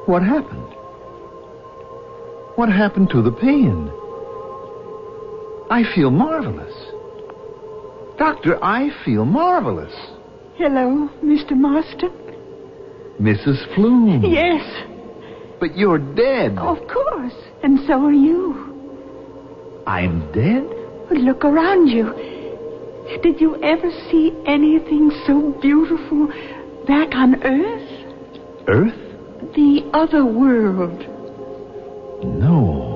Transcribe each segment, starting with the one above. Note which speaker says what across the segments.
Speaker 1: What happened? What happened to the pain? I feel marvelous. Doctor, I feel marvelous.
Speaker 2: Hello, Mr. Marston.
Speaker 1: Mrs. Flume.
Speaker 2: Yes.
Speaker 1: But you're dead.
Speaker 2: Of course. And so are you.
Speaker 1: I'm dead?
Speaker 2: But look around you. Did you ever see anything so beautiful back on Earth?
Speaker 1: Earth?
Speaker 2: The other world.
Speaker 1: No.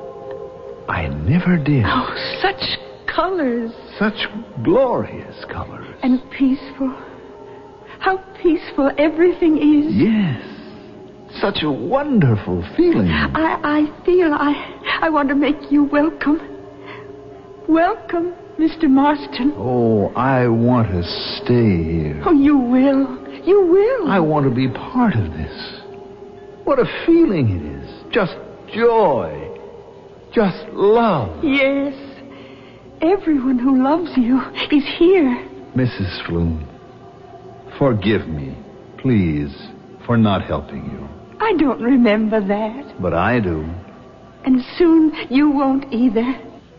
Speaker 1: I never did.
Speaker 2: Oh, such colors.
Speaker 1: Such glorious colors.
Speaker 2: And peaceful. How peaceful everything is.
Speaker 1: Yes. Such a wonderful feeling.
Speaker 2: I feel I want to make you welcome. Welcome, Mr. Marston.
Speaker 1: Oh, I want to stay here.
Speaker 2: Oh, you will. You will.
Speaker 1: I want to be part of this. What a feeling it is. Just joy. Just love.
Speaker 2: Yes. Everyone who loves you is here.
Speaker 1: Mrs. Flume, forgive me, please, for not helping you.
Speaker 2: I don't remember that.
Speaker 1: But I do.
Speaker 2: And soon you won't either.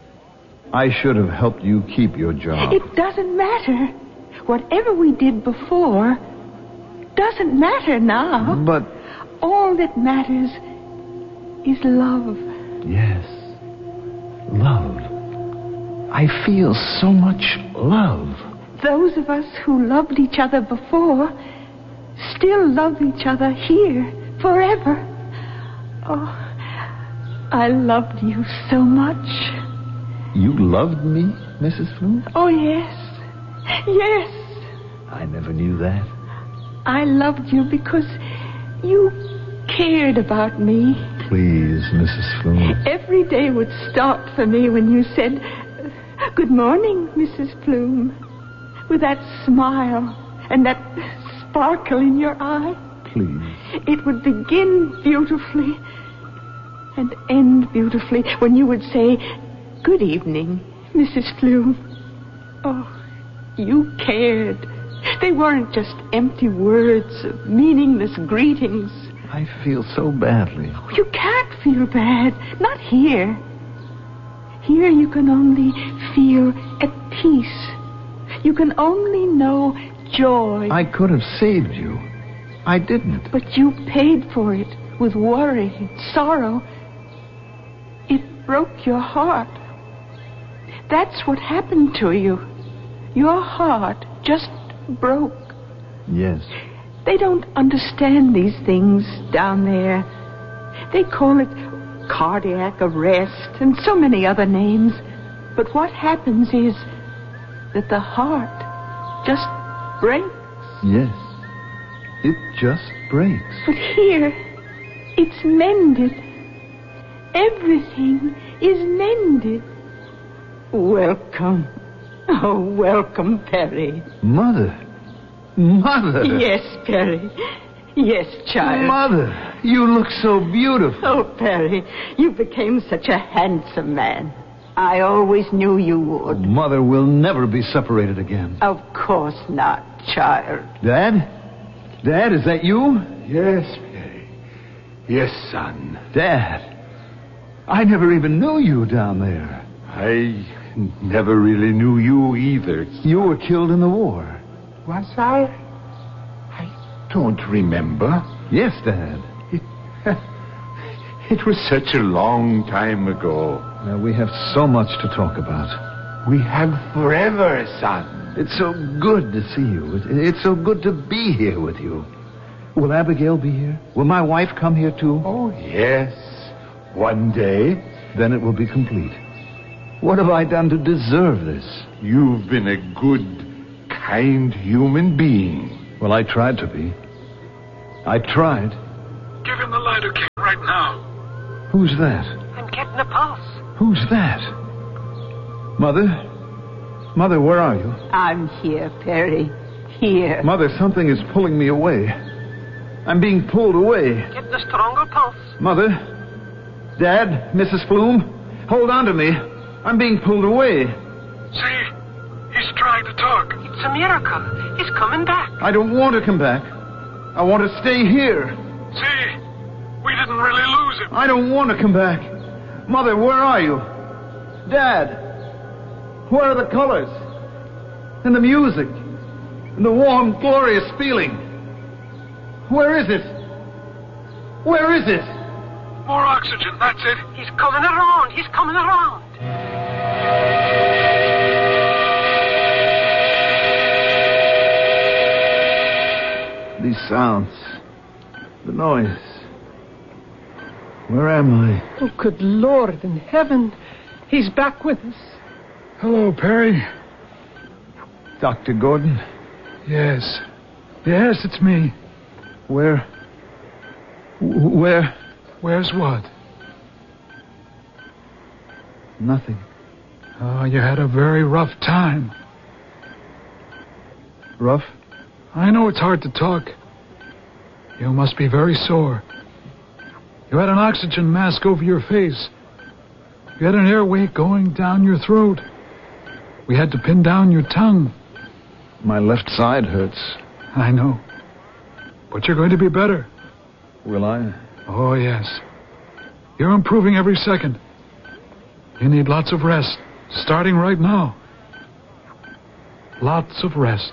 Speaker 1: I should have helped you keep your job.
Speaker 2: It doesn't matter. Whatever we did before doesn't matter now.
Speaker 1: But...
Speaker 2: all that matters is love.
Speaker 1: Yes. Love. I feel so much love.
Speaker 2: Those of us who loved each other before still love each other here forever. Oh, I loved you so much.
Speaker 1: You loved me, Mrs. Flume?
Speaker 2: Oh, yes. Yes.
Speaker 1: I never knew that.
Speaker 2: I loved you because you cared about me.
Speaker 1: Please, Mrs. Flume.
Speaker 2: Every day would start for me when you said, "Good morning, Mrs. Flume," with that smile and that sparkle in your eye.
Speaker 1: Please.
Speaker 2: It would begin beautifully and end beautifully when you would say, "Good evening, Mrs. Flume." Oh, you cared. They weren't just empty words of meaningless greetings.
Speaker 1: I feel so badly.
Speaker 2: Oh, you can't feel bad. Not here. Here you can only feel at peace. You can only know joy.
Speaker 1: I could have saved you. I didn't.
Speaker 2: But you paid for it with worry and sorrow. It broke your heart. That's what happened to you. Your heart just broke.
Speaker 1: Yes.
Speaker 2: They don't understand these things down there. They call it cardiac arrest and so many other names. But what happens is that the heart just breaks.
Speaker 1: Yes. It just breaks.
Speaker 2: But here, it's mended. Everything is mended. Welcome. Oh, welcome, Perry.
Speaker 1: Mother. Mother.
Speaker 2: Yes, Perry. Yes, child.
Speaker 1: Mother, you look so beautiful.
Speaker 2: Oh, Perry, you became such a handsome man. I always knew you would.
Speaker 1: Mother, we'll never be separated again.
Speaker 2: Of course not, child.
Speaker 1: Dad? Dad, is that you?
Speaker 3: Yes, Perry. Yes, son.
Speaker 1: Dad, I never even knew you down there.
Speaker 3: I never really knew you either.
Speaker 1: You were killed in the war.
Speaker 3: Was I? I don't remember.
Speaker 1: Yes, Dad.
Speaker 3: It was such a long time ago.
Speaker 1: We have so much to talk about.
Speaker 3: We have forever, son.
Speaker 1: It's so good to see you. It's so good to be here with you. Will Abigail be here? Will my wife come here too?
Speaker 3: Oh, yes. One day.
Speaker 1: Then it will be complete. What have I done to deserve this?
Speaker 3: You've been a good, kind human being.
Speaker 1: Well, I tried to be. I tried.
Speaker 4: Give him the lidocaine right now.
Speaker 1: Who's that?
Speaker 2: I'm getting a pulse.
Speaker 1: Who's that? Mother? Mother, where are you?
Speaker 2: I'm here, Perry. Here.
Speaker 1: Mother, something is pulling me away. I'm being pulled away.
Speaker 2: Getting a stronger pulse.
Speaker 1: Mother? Dad? Mrs. Flume? Hold on to me. I'm being pulled away.
Speaker 4: See? He's trying to talk.
Speaker 2: It's a miracle. He's coming back.
Speaker 1: I don't want to come back. I want to stay here.
Speaker 4: See? didn't really lose him.
Speaker 1: I don't want to come back. Mother, where are you? Dad, where are the colors? And the music? And the warm, glorious feeling? Where is it? Where is it?
Speaker 4: More oxygen, that's it.
Speaker 5: He's coming around. He's coming around.
Speaker 1: These sounds. The noise. Where am I?
Speaker 5: Oh, good Lord in heaven. He's back with us.
Speaker 4: Hello, Perry.
Speaker 1: Dr. Gordon?
Speaker 4: Yes. Yes, it's me.
Speaker 1: Where?
Speaker 4: Where's what?
Speaker 1: Nothing.
Speaker 4: Oh, you had a very rough time.
Speaker 1: Rough?
Speaker 4: I know it's hard to talk. You must be very sore. You had an oxygen mask over your face. You had an airway going down your throat. We had to pin down your tongue.
Speaker 1: My left side hurts.
Speaker 4: I know. But you're going to be better.
Speaker 1: Will I?
Speaker 4: Oh, yes. You're improving every second. You need lots of rest, starting right now. Lots of rest.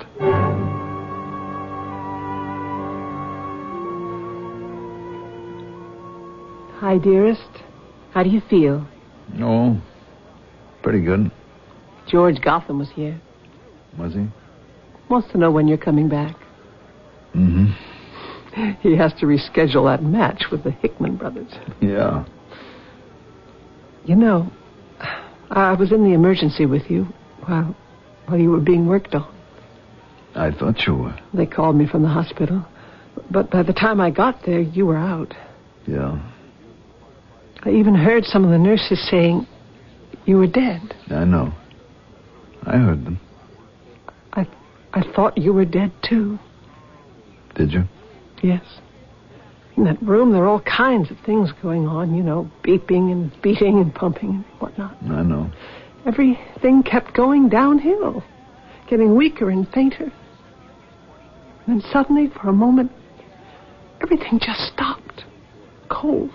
Speaker 5: Hi, dearest. How do you feel?
Speaker 1: Oh, pretty good.
Speaker 5: George Gotham was here.
Speaker 1: Was he?
Speaker 5: Wants to know when you're coming back.
Speaker 1: Mm-hmm.
Speaker 5: He has to reschedule that match with the Hickman brothers.
Speaker 1: Yeah.
Speaker 5: You know, I was in the emergency with you while you were being worked on.
Speaker 1: I thought you were.
Speaker 5: They called me from the hospital. But by the time I got there, you were out.
Speaker 1: Yeah.
Speaker 5: I even heard some of the nurses saying you were dead.
Speaker 1: I know. I heard them.
Speaker 5: I thought you were dead, too.
Speaker 1: Did you?
Speaker 5: Yes. In that room, there are all kinds of things going on, you know, beeping and beating and pumping and whatnot.
Speaker 1: I know.
Speaker 5: Everything kept going downhill, getting weaker and fainter. And then suddenly, for a moment, everything just stopped. Cold.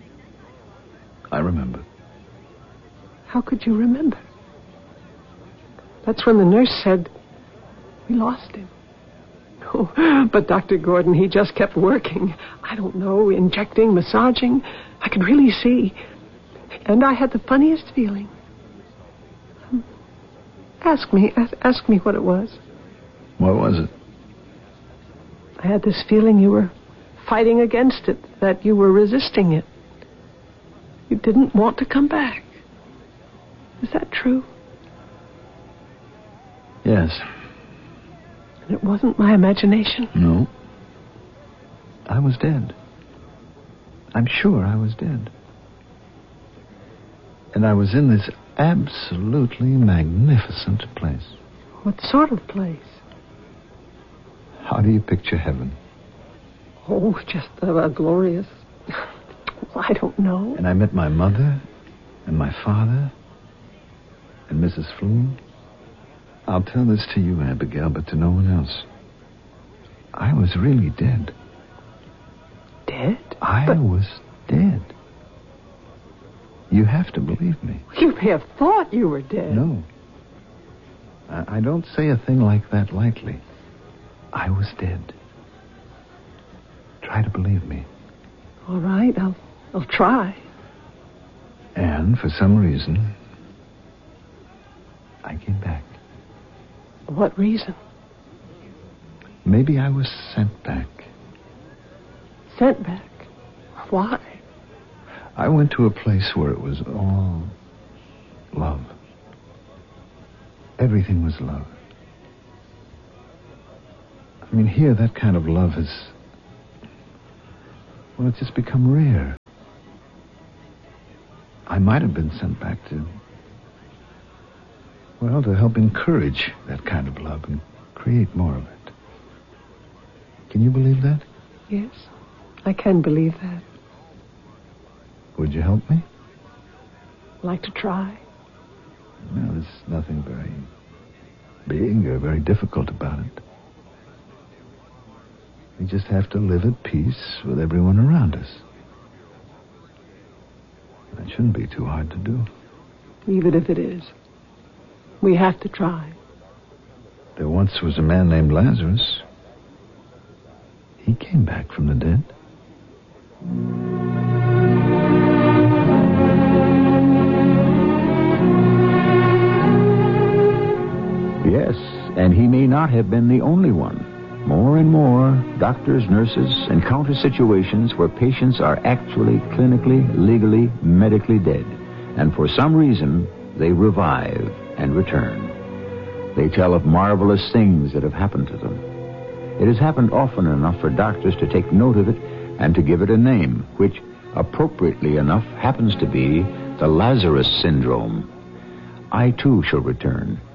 Speaker 1: I remember.
Speaker 5: How could you remember? That's when the nurse said, we lost him. Oh, but Dr. Gordon, he just kept working. I don't know, injecting, massaging. I could really see. And I had the funniest feeling. Ask me what it was.
Speaker 1: What was it?
Speaker 5: I had this feeling you were fighting against it, that you were resisting it. You didn't want to come back. Is that true?
Speaker 1: Yes.
Speaker 5: And it wasn't my imagination?
Speaker 1: No. I was dead. I'm sure I was dead. And I was in this absolutely magnificent place.
Speaker 5: What sort of place?
Speaker 1: How do you picture heaven?
Speaker 5: Oh, just a glorious... I don't know.
Speaker 1: And I met my mother and my father and Mrs. Flume. I'll tell this to you, Abigail, but to no one else. I was really dead.
Speaker 5: Dead?
Speaker 1: I was dead. You have to believe me.
Speaker 5: You may have thought you were dead.
Speaker 1: No. I don't say a thing like that lightly. I was dead. Try to believe me.
Speaker 5: All right, I'll try.
Speaker 1: And for some reason, I came back.
Speaker 5: What reason?
Speaker 1: Maybe I was sent back.
Speaker 5: Sent back? Why?
Speaker 1: I went to a place where it was all love. Everything was love. I mean, here, that kind of love has... well, it's just become rare. I might have been sent back to... well, to help encourage that kind of love and create more of it. Can you believe that?
Speaker 5: Yes, I can believe that.
Speaker 1: Would you help me?
Speaker 5: Like to try?
Speaker 1: Well, there's nothing very big or very difficult about it. We just have to live at peace with everyone around us. That shouldn't be too hard to do.
Speaker 5: Even if it is. We have to try.
Speaker 1: There once was a man named Lazarus. He came back from the dead.
Speaker 6: Yes, and he may not have been the only one. More and more, doctors, nurses encounter situations where patients are actually clinically, legally, medically dead. And for some reason, they revive and return. They tell of marvelous things that have happened to them. It has happened often enough for doctors to take note of it and to give it a name, which, appropriately enough, happens to be the Lazarus syndrome. I, too, shall return